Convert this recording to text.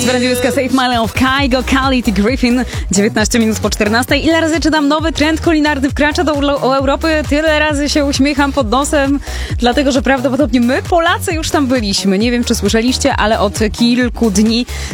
w Radiu SK Save My Love, Kygo, Khalid i Griffin. 19 minut po 14. Ile razy czytam nowy trend kulinarny wkracza do Europy, tyle razy się uśmiecham pod nosem, dlatego że prawdopodobnie my, Polacy, już tam byliśmy. Nie wiem, czy słyszeliście, ale od kilku dni